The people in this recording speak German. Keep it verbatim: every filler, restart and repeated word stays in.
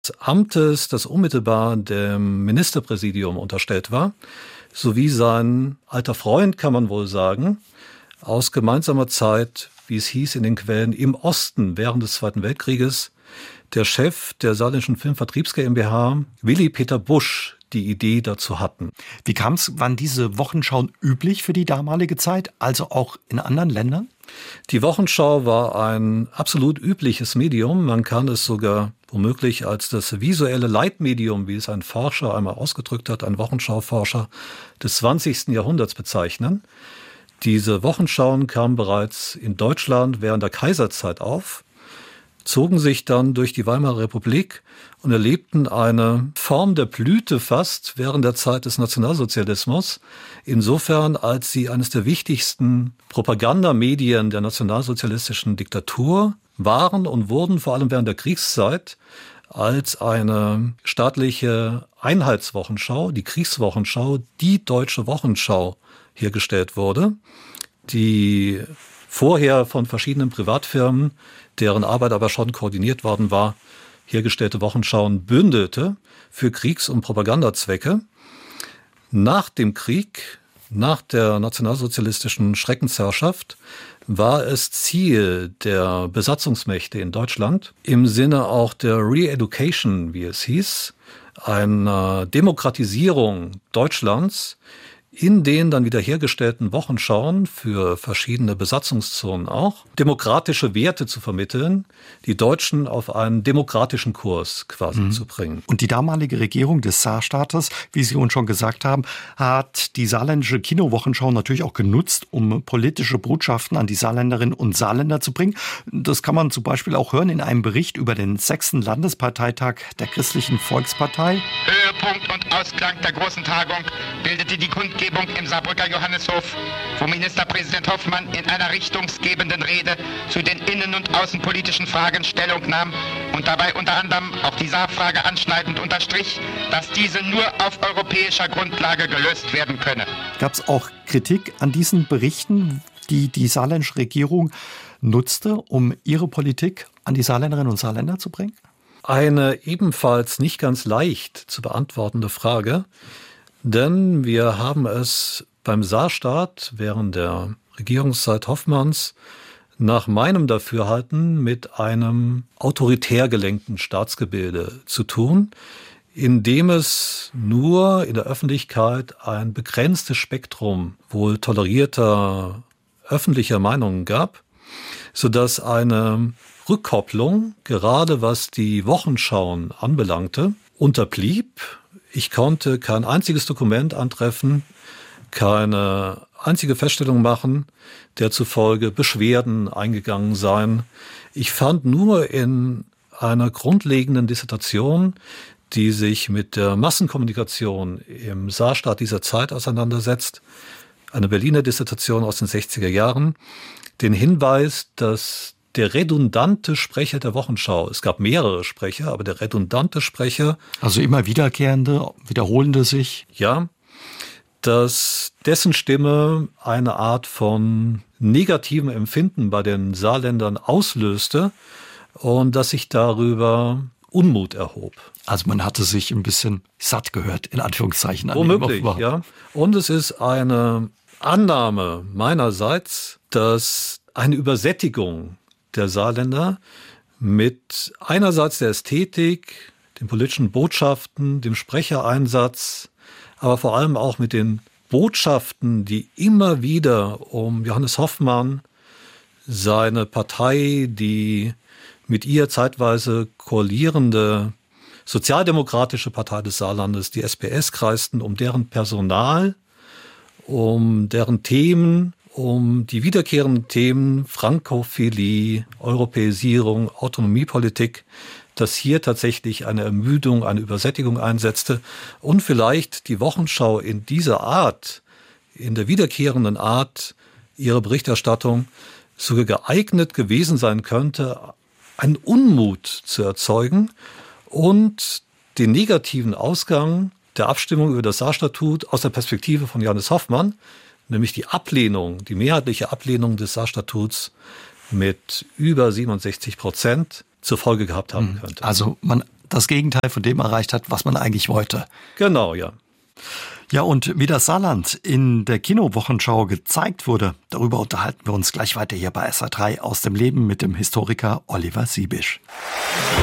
Amtes, das unmittelbar dem Ministerpräsidium unterstellt war, sowie sein alter Freund, kann man wohl sagen, aus gemeinsamer Zeit, wie es hieß in den Quellen, im Osten während des Zweiten Weltkrieges, der Chef der Saarländischen Filmvertriebs GmbH, Willy Peter Busch, die Idee dazu hatten. Wie kam es, waren diese Wochenschauen üblich für die damalige Zeit, also auch in anderen Ländern? Die Wochenschau war ein absolut übliches Medium. Man kann es sogar womöglich als das visuelle Leitmedium, wie es ein Forscher einmal ausgedrückt hat, ein Wochenschauforscher des zwanzigsten Jahrhunderts bezeichnen. Diese Wochenschauen kamen bereits in Deutschland während der Kaiserzeit auf, zogen sich dann durch die Weimarer Republik und erlebten eine Form der Blüte fast während der Zeit des Nationalsozialismus, insofern als sie eines der wichtigsten Propagandamedien der nationalsozialistischen Diktatur waren und wurden vor allem während der Kriegszeit als eine staatliche Einheitswochenschau, die Kriegswochenschau, die Deutsche Wochenschau hergestellt wurde, die vorher von verschiedenen Privatfirmen, deren Arbeit aber schon koordiniert worden war, hergestellte Wochenschauen bündelte für Kriegs- und Propagandazwecke. Nach dem Krieg, nach der nationalsozialistischen Schreckensherrschaft, war es Ziel der Besatzungsmächte in Deutschland, im Sinne auch der Re-Education, wie es hieß, einer Demokratisierung Deutschlands, in den dann wiederhergestellten Wochenschauen für verschiedene Besatzungszonen auch, demokratische Werte zu vermitteln, die Deutschen auf einen demokratischen Kurs quasi mhm. zu bringen. Und die damalige Regierung des Saarstaates, wie Sie uns schon gesagt haben, hat die saarländische Kinowochenschau natürlich auch genutzt, um politische Botschaften an die Saarländerinnen und Saarländer zu bringen. Das kann man zum Beispiel auch hören in einem Bericht über den sechsten Landesparteitag der Christlichen Volkspartei. Höhepunkt und Ausklang der großen Tagung bildete die Kundgebung im Saarbrücker Johanneshof, wo Ministerpräsident Hoffmann in einer richtungsgebenden Rede zu den innen- und außenpolitischen Fragen Stellung nahm und dabei unter anderem auch die Saarfrage anschneidend unterstrich, dass diese nur auf europäischer Grundlage gelöst werden könne. Gab es auch Kritik an diesen Berichten, die die saarländische Regierung nutzte, um ihre Politik an die Saarländerinnen und Saarländer zu bringen? Eine ebenfalls nicht ganz leicht zu beantwortende Frage. Denn wir haben es beim Saarstaat während der Regierungszeit Hoffmanns nach meinem Dafürhalten mit einem autoritär gelenkten Staatsgebilde zu tun, in dem es nur in der Öffentlichkeit ein begrenztes Spektrum wohl tolerierter öffentlicher Meinungen gab, sodass eine Rückkopplung, gerade was die Wochenschauen anbelangte, unterblieb. Ich konnte kein einziges Dokument antreffen, keine einzige Feststellung machen, der zufolge Beschwerden eingegangen seien. Ich fand nur in einer grundlegenden Dissertation, die sich mit der Massenkommunikation im Saarstaat dieser Zeit auseinandersetzt, eine Berliner Dissertation aus den sechziger Jahren, den Hinweis, dass der redundante Sprecher der Wochenschau, es gab mehrere Sprecher, aber der redundante Sprecher. Also immer wiederkehrende, wiederholende sich. Ja, dass dessen Stimme eine Art von negativem Empfinden bei den Saarländern auslöste und dass sich darüber Unmut erhob. Also man hatte sich ein bisschen satt gehört, in Anführungszeichen. An Womöglich, ja. Und es ist eine Annahme meinerseits, dass eine Übersättigung der Saarländer mit einerseits der Ästhetik, den politischen Botschaften, dem Sprechereinsatz, aber vor allem auch mit den Botschaften, die immer wieder um Johannes Hoffmann, seine Partei, die mit ihr zeitweise koalierende Sozialdemokratische Partei des Saarlandes, die S P S, kreisten, um deren Personal, um deren Themen, um die wiederkehrenden Themen Frankophilie, Europäisierung, Autonomiepolitik, dass hier tatsächlich eine Ermüdung, eine Übersättigung einsetzte und vielleicht die Wochenschau in dieser Art, in der wiederkehrenden Art ihrer Berichterstattung sogar geeignet gewesen sein könnte, einen Unmut zu erzeugen und den negativen Ausgang der Abstimmung über das Saarstatut aus der Perspektive von Johannes Hoffmann, nämlich die Ablehnung, die mehrheitliche Ablehnung des Saarstatuts mit über siebenundsechzig Prozent zur Folge gehabt haben könnte. Also man das Gegenteil von dem erreicht hat, was man eigentlich wollte. Genau, ja. Ja, und wie das Saarland in der Kinowochenschau gezeigt wurde, darüber unterhalten wir uns gleich weiter hier bei S R drei aus dem Leben mit dem Historiker Oliver Siebisch.